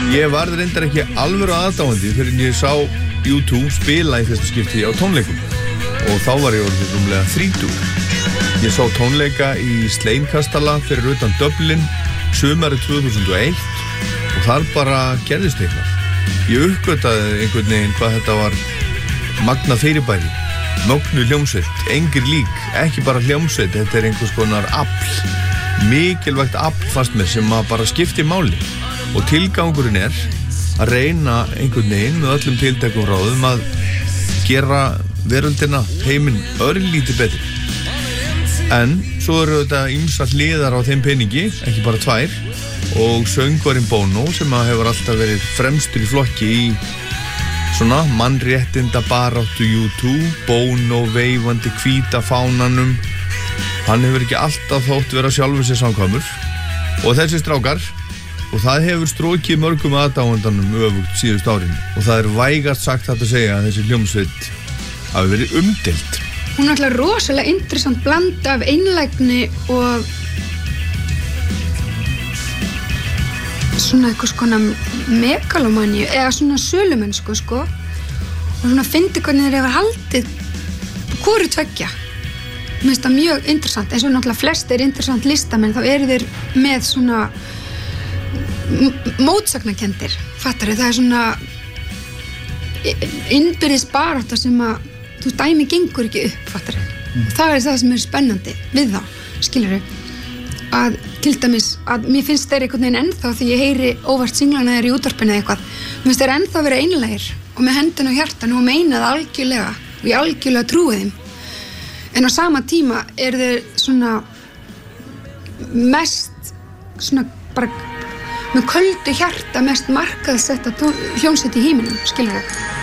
Ég varð reyndar ekki alvöru aðdáandi fyrir en ég sá U2 spila í fyrsta skipti á tónleikum og þá var ég orðið rúmlega 30. Ég sá tónleika í Sleinkastala fyrir utan Dublin sumarið 2001 og þar bara gerðist eitthvað. Ég uppgötaði einhvern veginn hvað þetta var magnað fyrirbæri, mögnuð hljómsveit, engir lík, ekki bara hljómsveit, þetta einhvers konar afl, mikilvægt afl fannst mér sem að bara skipti máli og tilgangurinn að reyna einhvern veginn með öllum tiltækum ráðum að gera veröldina, heiminn örlítið betri. En svo eru þetta ýmsar hliðar á þeim peningi, ekki bara 2, og söngvarinn Bono sem hefur alltaf verið fremstur í flokki í svona mannréttinda baráttu U2, Bono veifandi hvíta fánanum. Hann hefur ekki alltaf þótt vera sjálfur sér samkvæmur og þessi strákar, og það hefur strokið mörgum aðdáendanum öfugt síðust árin og það er vægast sagt hægt að segja að þessi hljómsveit hafi verið umdeild. Hún er alltaf rosalega interessant blanda af einlægni og svona eitthvað svona megalomaníu eða svona sölumennsku sko og svona fyndi hvernig þeir hefur haldið hvoru tveggja. Mér finnst það mjög interessant, eins og náttúrulega flestir interessant listamenn þá eru þeir með svona mótsagnakendir, fattar þau, það er svona innbyrðis barátta sem að þú dæmi gengur ekki upp, fattar þau. Það er það sem er spennandi við þá, skilurðu, að til dæmis að mér finnst þeir einhvern veginn ennþá því ég heyri óvart singlana þeir í útvarpinu eða eitthvað, mér finnst þeir ennþá vera einlægir og með hendina á hjartanu og meina það algjörlega og ég algjörlega trúi þeim. En á sama tíma eru þeir svona mest svona bara með köldu hjarta mest markaðsetta hljómsveit í heiminum, skilurðu.